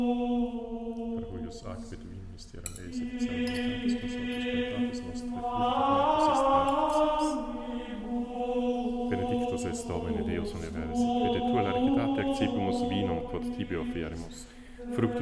Per huius aquae tu ministeram eis et salutatis consortis bonitatis nostre, fructus benedictus est Domine Deus universi, quid et tua largitate accipimus vinum quod tibi oferimus, fructum